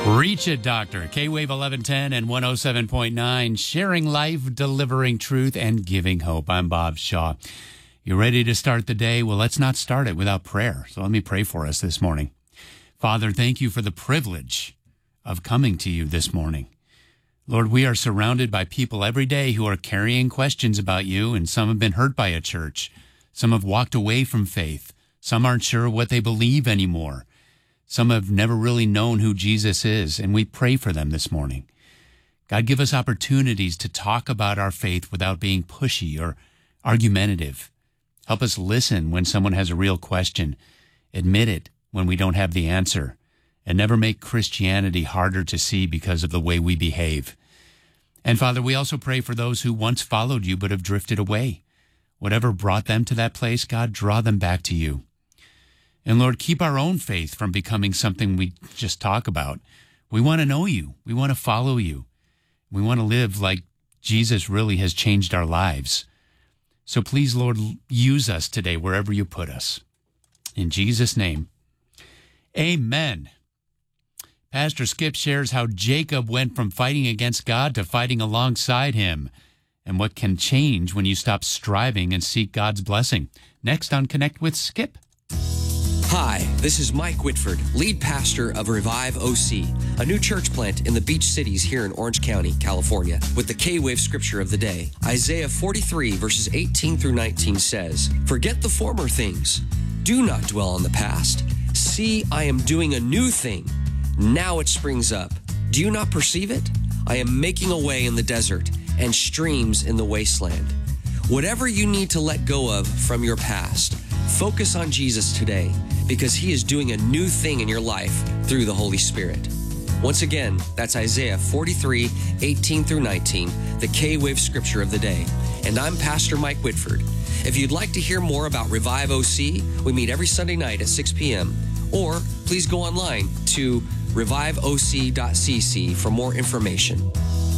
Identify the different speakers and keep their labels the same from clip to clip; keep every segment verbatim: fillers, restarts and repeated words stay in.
Speaker 1: Reach It, Doctor. K-Wave eleven ten and one oh seven point nine, sharing life, delivering truth, and giving hope. I'm Bob Shaw. You ready to start the day? Well, let's not start it without prayer. So let me pray for us this morning. Father, thank you for the privilege of coming to you this morning. Lord, we are surrounded by people every day who are carrying questions about you, and some have been hurt by a church. Some have walked away from faith. Some aren't sure what they believe anymore. Some have never really known who Jesus is, and we pray for them this morning. God, give us opportunities to talk about our faith without being pushy or argumentative. Help us listen when someone has a real question, admit it when we don't have the answer, and never make Christianity harder to see because of the way we behave. And Father, we also pray for those who once followed you but have drifted away. Whatever brought them to that place, God, draw them back to you. And Lord, keep our own faith from becoming something we just talk about. We want to know you. We want to follow you. We want to live like Jesus really has changed our lives. So please, Lord, use us today wherever you put us. In Jesus' name, amen. Pastor Skip shares how Jacob went from fighting against God to fighting alongside him, and what can change when you stop striving and seek God's blessing. Next on Connect with Skip.
Speaker 2: Hi, this is Mike Whitford, lead pastor of Revive O C, a new church plant in the Beach Cities here in Orange County, California, with the K-Wave scripture of the day. Isaiah forty-three, verses eighteen through nineteen says, "Forget the former things. Do not dwell on the past. See, I am doing a new thing. Now it springs up. Do you not perceive it? I am making a way in the desert and streams in the wasteland." Whatever you need to let go of from your past, focus on Jesus today, because he is doing a new thing in your life through the Holy Spirit. Once again, that's Isaiah forty-three, eighteen through nineteen, the K-Wave scripture of the day. And I'm Pastor Mike Whitford. If you'd like to hear more about Revive O C, we meet every Sunday night at six p.m. Or please go online to revive o c dot c c for more information.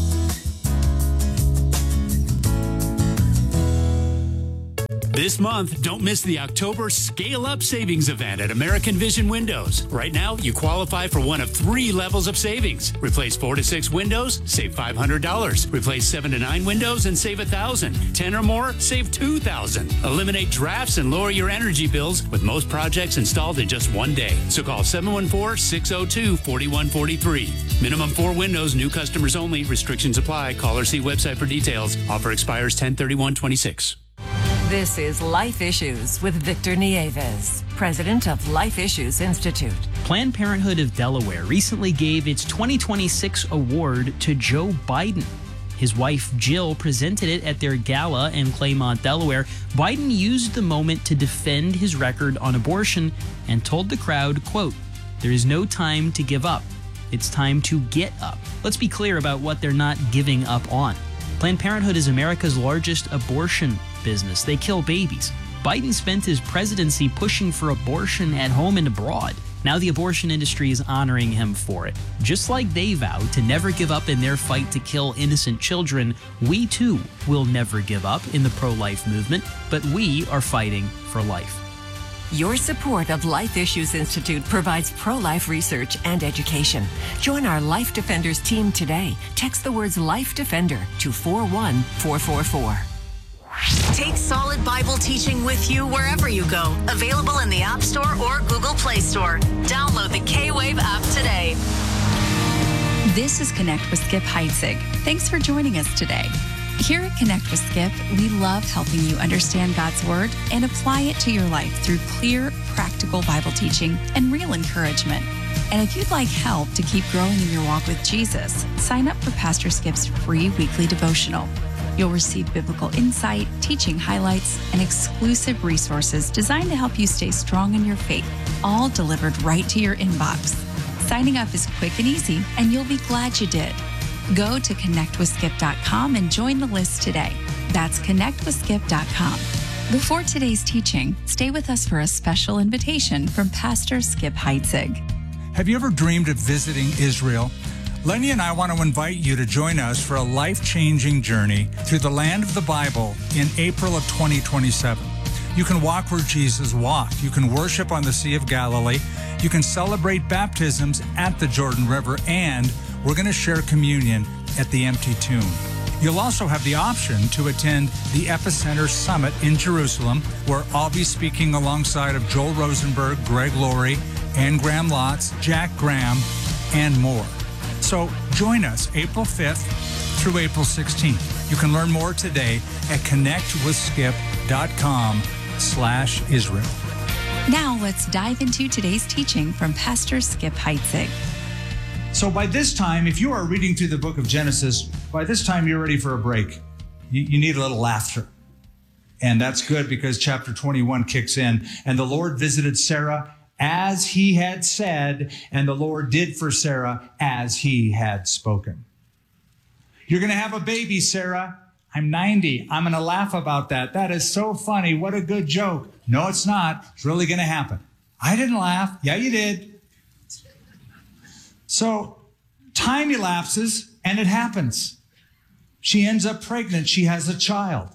Speaker 1: This month, don't miss the October Scale Up Savings event at American Vision Windows. Right now, you qualify for one of three levels of savings. Replace four to six windows, save five hundred dollars. Replace seven to nine windows and save one thousand dollars. ten or more, save two thousand dollars. Eliminate drafts and lower your energy bills with most projects installed in just one day. So call seven one four, six oh two, four one four three. Minimum four windows, new customers only. Restrictions apply. Call or see website for details. Offer expires ten thirty-one twenty-six.
Speaker 3: This is Life Issues with Victor Nieves, president of Life Issues Institute.
Speaker 4: Planned Parenthood of Delaware recently gave its twenty twenty-six award to Joe Biden. His wife, Jill, presented it at their gala in Claymont, Delaware. Biden used the moment to defend his record on abortion and told the crowd, quote, "There is no time to give up. It's time to get up." Let's be clear about what they're not giving up on. Planned Parenthood is America's largest abortion business. They kill babies. Biden spent his presidency pushing for abortion at home and abroad. Now the abortion industry is honoring him for it. Just like they vowed to never give up in their fight to kill innocent children, we too will never give up in the pro-life movement, but we are fighting for life.
Speaker 3: Your support of Life Issues Institute provides pro-life research and education. Join our Life Defenders team today. Text the words Life Defender to four one four four four.
Speaker 5: Take solid Bible teaching with you wherever you go. Available in the App Store or Google Play Store. Download the K-Wave app today.
Speaker 6: This is Connect with Skip Heitzig. Thanks for joining us today. Here at Connect with Skip, we love helping you understand God's Word and apply it to your life through clear, practical Bible teaching and real encouragement. And if you'd like help to keep growing in your walk with Jesus, sign up for Pastor Skip's free weekly devotional. You'll receive biblical insight, teaching highlights, and exclusive resources designed to help you stay strong in your faith, all delivered right to your inbox. Signing up is quick and easy, and you'll be glad you did. Go to connect with skip dot com and join the list today. That's connect with skip dot com. Before today's teaching, stay with us for a special invitation from Pastor Skip Heitzig.
Speaker 7: Have you ever dreamed of visiting Israel? Lenny and I want to invite you to join us for a life-changing journey through the land of the Bible in April of twenty twenty-seven. You can walk where Jesus walked. You can worship on the Sea of Galilee You can celebrate baptisms at the Jordan River, and we're going to share communion at the empty tomb. You'll also have the option to attend the Epicenter Summit in Jerusalem, where I'll be speaking alongside of Joel Rosenberg, Greg Laurie, Ann Graham Lotz, Jack Graham, and more. So join us April fifth through April sixteenth. You can learn more today at connectwithskip.com slash Israel.
Speaker 6: Now let's dive into today's teaching from Pastor Skip Heitzig.
Speaker 8: So by this time, if you are reading through the book of Genesis, by this time you're ready for a break. You, you need a little laughter. And that's good because chapter twenty-one kicks in. And the Lord visited Sarah as he had said, and the Lord did for Sarah as he had spoken. You're going to have a baby, Sarah. I'm ninety. I'm going to laugh about that. That is so funny. What a good joke. No, it's not. It's really going to happen. I didn't laugh. Yeah, you did. So time elapses and it happens. She ends up pregnant. She has a child.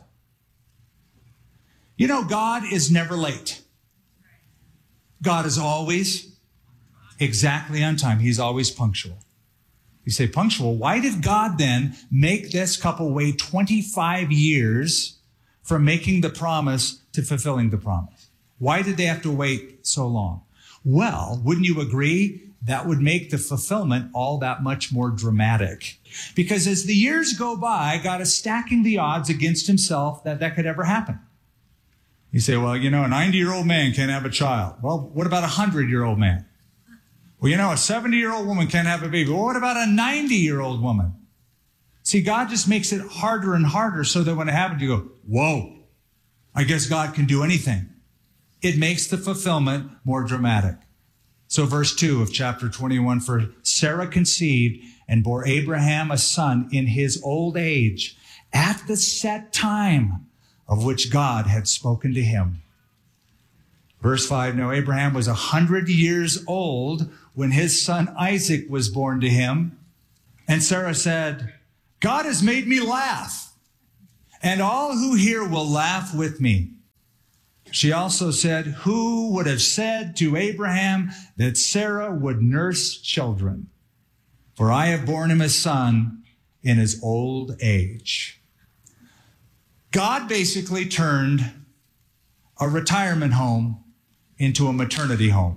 Speaker 8: You know, God is never late. God is always exactly on time. He's always punctual. You say punctual. Why did God then make this couple wait twenty-five years from making the promise to fulfilling the promise? Why did they have to wait so long? Well, wouldn't you agree? That would make the fulfillment all that much more dramatic. Because as the years go by, God is stacking the odds against himself that that could ever happen. You say, well, you know, a ninety-year-old man can't have a child. Well, what about a hundred-year-old man? Well, you know, a seventy-year-old woman can't have a baby. Well, what about a ninety-year-old woman? See, God just makes it harder and harder so that when it happens, you go, whoa, I guess God can do anything. It makes the fulfillment more dramatic. So verse two of chapter twenty-one, for Sarah conceived and bore Abraham a son in his old age at the set time of which God had spoken to him. Verse five, now Abraham was a hundred years old when his son Isaac was born to him. And Sarah said, God has made me laugh, and all who hear will laugh with me. She also said, who would have said to Abraham that Sarah would nurse children? For I have borne him a son in his old age. God basically turned a retirement home into a maternity home.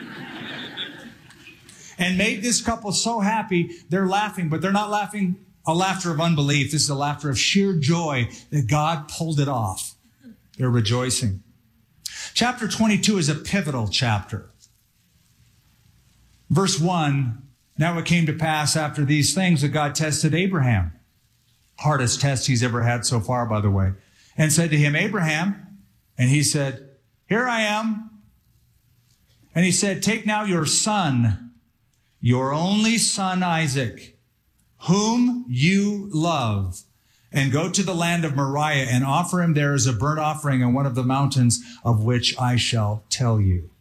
Speaker 8: And made this couple so happy, they're laughing, but they're not laughing a laughter of unbelief. This is a laughter of sheer joy that God pulled it off. They're rejoicing. Chapter twenty-two is a pivotal chapter. Verse one, now it came to pass after these things that God tested Abraham. Hardest test he's ever had so far, by the way. And said to him, Abraham, and he said, here I am. And he said, take now your son, your only son Isaac, whom you love, and go to the land of Moriah and offer him there as a burnt offering on one of the mountains of which I shall tell you.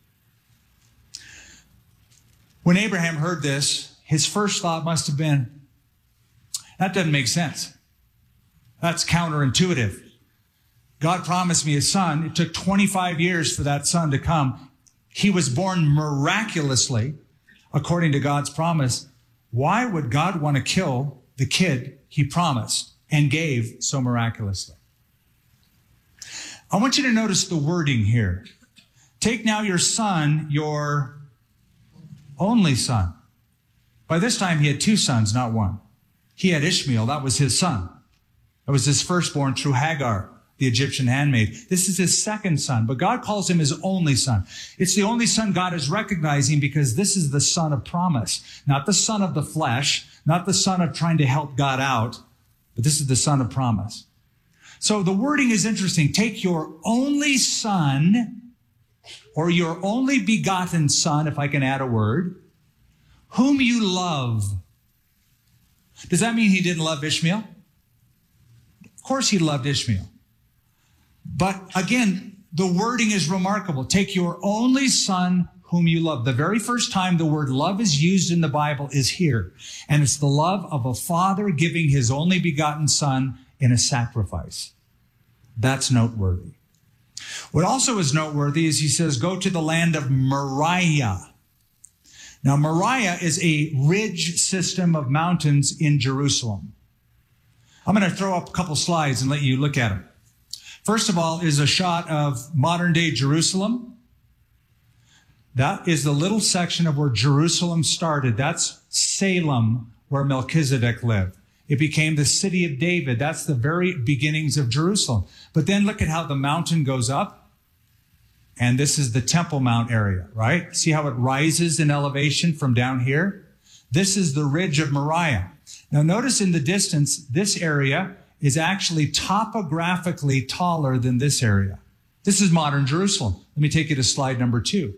Speaker 8: When Abraham heard this, his first thought must have been, that doesn't make sense. That's counterintuitive. God promised me a son. It took twenty-five years for that son to come. He was born miraculously, according to God's promise. Why would God want to kill the kid he promised and gave so miraculously? I want you to notice the wording here. Take now your son, your only son. By this time, he had two sons, not one. He had Ishmael. That was his son. That was his firstborn through Hagar, the Egyptian handmaid. This is his second son, but God calls him his only son. It's the only son God is recognizing because this is the son of promise, not the son of the flesh, not the son of trying to help God out, but this is the son of promise. So the wording is interesting. Take your only son, or your only begotten son, if I can add a word, whom you love. Does that mean he didn't love Ishmael? Of course he loved Ishmael. But again, the wording is remarkable. Take your only son whom you love. The very first time the word love is used in the Bible is here. And it's the love of a father giving his only begotten son in a sacrifice. That's noteworthy. What also is noteworthy is he says, go to the land of Moriah. Now, Moriah is a ridge system of mountains in Jerusalem. I'm going to throw up a couple slides and let you look at them. First of all is a shot of modern-day Jerusalem. That is the little section of where Jerusalem started. That's Salem, where Melchizedek lived. It became the city of David. That's the very beginnings of Jerusalem. But then look at how the mountain goes up. And this is the Temple Mount area, right? See how it rises in elevation from down here? This is the ridge of Moriah. Now notice in the distance, this area is actually topographically taller than this area. This is modern Jerusalem. Let me take you to slide number two.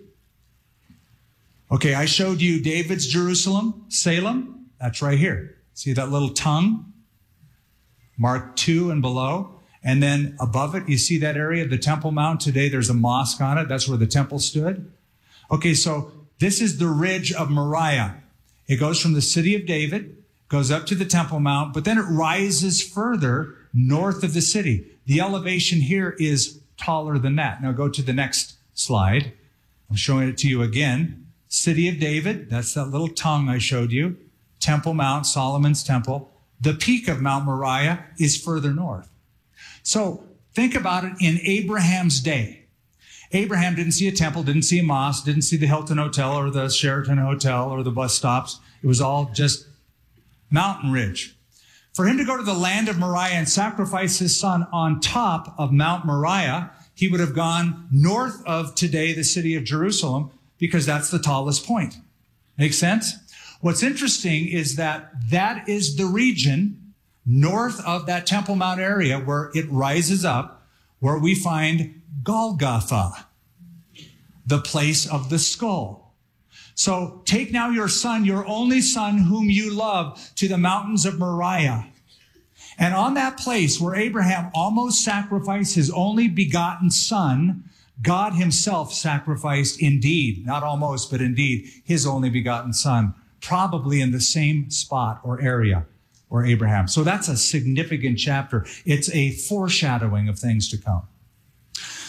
Speaker 8: Okay, I showed you David's Jerusalem, Salem. That's right here. See that little tongue? Mark two and below. And then above it, you see that area, the Temple Mount. Today there's a mosque on it. That's where the temple stood. Okay, so this is the ridge of Moriah. It goes from the city of David, goes up to the Temple Mount, but then it rises further north of the city. The elevation here is taller than that. Now go to the next slide. I'm showing it to you again. City of David, that's that little tongue I showed you. Temple Mount, Solomon's temple. The peak of Mount Moriah is further north. So think about it in Abraham's day. Abraham didn't see a temple, didn't see a mosque, didn't see the Hilton Hotel or the Sheraton Hotel or the bus stops. It was all just mountain ridge. For him to go to the land of Moriah and sacrifice his son on top of Mount Moriah, he would have gone north of today the city of Jerusalem, because that's the tallest point. Make sense? What's interesting is that that is the region north of that Temple Mount area where it rises up, where we find Golgotha, the place of the skull. So take now your son, your only son whom you love, to the mountains of Moriah. And on that place where Abraham almost sacrificed his only begotten son, God himself sacrificed indeed, not almost, but indeed, his only begotten son, probably in the same spot or area where Abraham. So that's a significant chapter. It's a foreshadowing of things to come.